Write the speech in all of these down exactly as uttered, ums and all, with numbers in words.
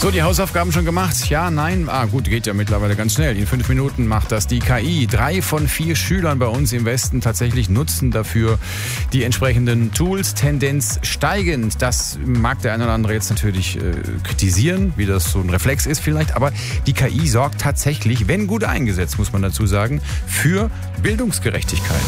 So, die Hausaufgaben schon gemacht? Ja, nein? Ah, gut, geht ja mittlerweile ganz schnell. In fünf Minuten macht das die K I. Drei von vier Schülern bei uns im Westen tatsächlich nutzen dafür die entsprechenden Tools. Tendenz steigend. Das mag der eine oder andere jetzt natürlich äh, kritisieren, wie das so ein Reflex ist vielleicht. Aber die K I sorgt tatsächlich, wenn gut eingesetzt, muss man dazu sagen, für Bildungsgerechtigkeit.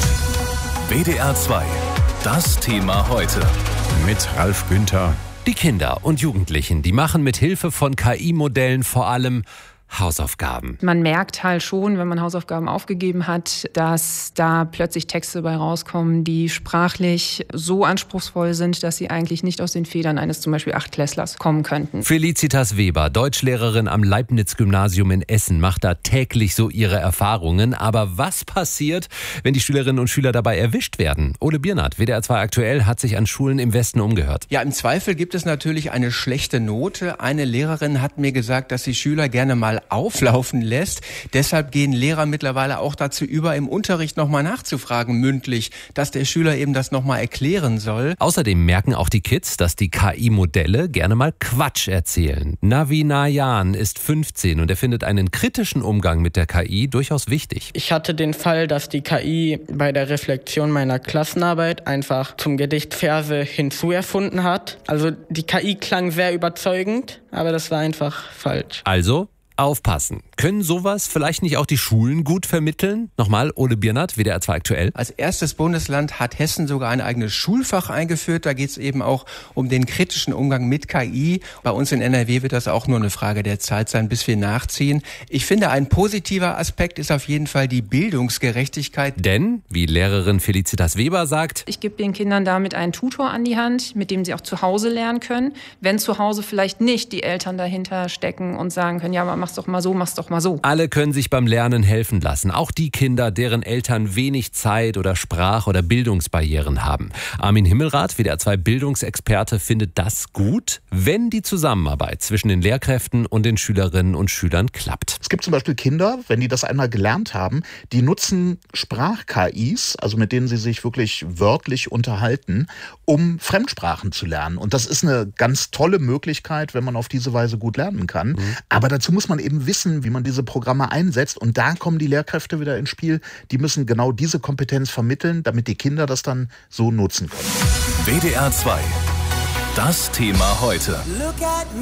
W D R zwei. Das Thema heute. Mit Ralf Günther. Die Kinder und Jugendlichen, die machen mit Hilfe von K I-Modellen vor allem Hausaufgaben. Man merkt halt schon, wenn man Hausaufgaben aufgegeben hat, dass da plötzlich Texte bei rauskommen, die sprachlich so anspruchsvoll sind, dass sie eigentlich nicht aus den Federn eines zum Beispiel Achtklässlers kommen könnten. Felicitas Weber, Deutschlehrerin am Leibniz-Gymnasium in Essen, macht da täglich so ihre Erfahrungen. Aber was passiert, wenn die Schülerinnen und Schüler dabei erwischt werden? Ole Biernat, W D R zwei aktuell, hat sich an Schulen im Westen umgehört. Ja, im Zweifel gibt es natürlich eine schlechte Note. Eine Lehrerin hat mir gesagt, dass sie Schüler gerne mal auflaufen lässt. Deshalb gehen Lehrer mittlerweile auch dazu über, im Unterricht nochmal nachzufragen, mündlich, dass der Schüler eben das nochmal erklären soll. Außerdem merken auch die Kids, dass die K I-Modelle gerne mal Quatsch erzählen. Navi Nayan ist fünfzehn und er findet einen kritischen Umgang mit der K I durchaus wichtig. Ich hatte den Fall, dass die K I bei der Reflexion meiner Klassenarbeit einfach zum Gedicht Verse hinzuerfunden hat. Also die K I klang sehr überzeugend, aber das war einfach falsch. Also aufpassen. Können sowas vielleicht nicht auch die Schulen gut vermitteln? Nochmal, Ole Biernat, W D R zwei aktuell. Als erstes Bundesland hat Hessen sogar ein eigenes Schulfach eingeführt. Da geht es eben auch um den kritischen Umgang mit K I. Bei uns in N R W wird das auch nur eine Frage der Zeit sein, bis wir nachziehen. Ich finde, ein positiver Aspekt ist auf jeden Fall die Bildungsgerechtigkeit. Denn, wie Lehrerin Felicitas Weber sagt, ich gebe den Kindern damit einen Tutor an die Hand, mit dem sie auch zu Hause lernen können. Wenn zu Hause vielleicht nicht die Eltern dahinter stecken und sagen können, ja, aber mach's doch mal so, mach's doch mal so. Alle können sich beim Lernen helfen lassen. Auch die Kinder, deren Eltern wenig Zeit oder Sprach- oder Bildungsbarrieren haben. Armin Himmelrath, W D R zwei Bildungsexperte, findet das gut, wenn die Zusammenarbeit zwischen den Lehrkräften und den Schülerinnen und Schülern klappt. Es gibt zum Beispiel Kinder, wenn die das einmal gelernt haben, die nutzen Sprach-K Is, also mit denen sie sich wirklich wörtlich unterhalten, um Fremdsprachen zu lernen. Und das ist eine ganz tolle Möglichkeit, wenn man auf diese Weise gut lernen kann. Mhm. Aber dazu muss man eben wissen, wie man diese Programme einsetzt. Und da kommen die Lehrkräfte wieder ins Spiel. Die müssen genau diese Kompetenz vermitteln, damit die Kinder das dann so nutzen können. W D R zwei. Das Thema heute.